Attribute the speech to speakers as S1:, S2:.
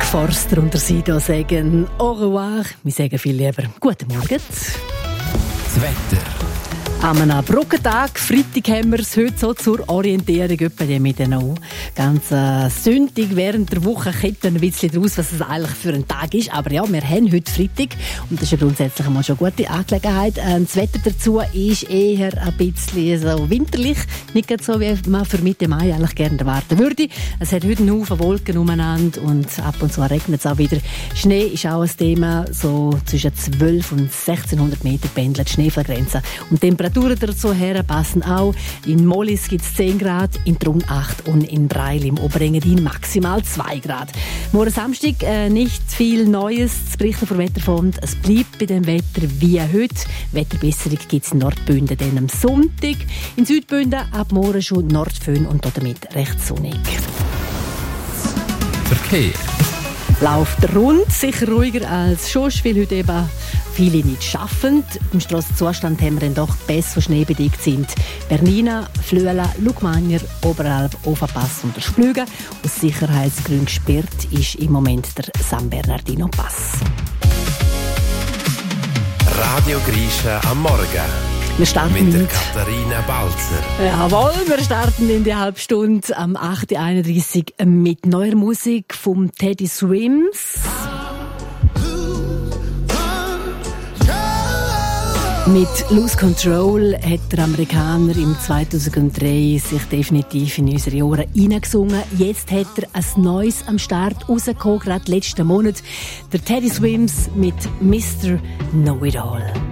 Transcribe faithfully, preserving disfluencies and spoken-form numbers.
S1: Forster und der Sido sagen au revoir. Wir sagen viel lieber guten Morgen.
S2: Das Wetter.
S1: An einem Brückentag, Freitag haben wir es heute so zur Orientierung, etwa die mit den auch ganz äh, sündig während der Woche ketten ein bisschen draus, was es eigentlich für ein Tag ist. Aber ja, wir haben heute Freitag und das ist ja grundsätzlich mal schon eine gute Angelegenheit. Äh, das Wetter dazu ist eher ein bisschen so winterlich, nicht ganz so, wie man für Mitte Mai eigentlich gerne erwarten würde. Es hat heute einen Haufen Wolken umeinander und ab und zu regnet es auch wieder. Schnee ist auch ein Thema, so zwischen zwölf und sechzehnhundert Meter pendelt die Schneefallgrenze. Und die Temperaturen dazu her passen auch. In Mollis gibt es zehn Grad, in Trun acht und in Breil im Oberengadin maximal zwei Grad. Morgen Samstag äh, nicht viel Neues zu berichten vom Wetterfond. Es bleibt bei dem Wetter wie heute. Wetterbesserung gibt es in Nordbünden dann am Sonntag. In Südbünden ab morgen schon Nordföhn und damit recht sonnig.
S2: Verkehr.
S1: Läuft rund, sicher ruhiger als schon, weil heute eben viele nicht schaffen. Im Strassenzustand haben wir dann doch besser, die schneebedeckt sind. Bernina, Flüela, Lugmanier, Oberalp, Ofapass und der Splüge. Aus Sicherheitsgründen gesperrt ist im Moment der San Bernardino Pass.
S2: Radio Grisha am Morgen.
S1: Wir starten
S2: mit der
S1: mit
S2: Katharina Balzer.
S1: Jawohl, wir starten in der Halbstunde am acht Uhr einunddreißig mit neuer Musik vom Teddy Swims. Mit Lose Control hat der Amerikaner im zweitausenddrei sich definitiv in unsere Ohren reingesungen. Jetzt hat er ein neues am Start rausgekommen, gerade letzten Monat. Der Teddy Swims mit Mister Know It All.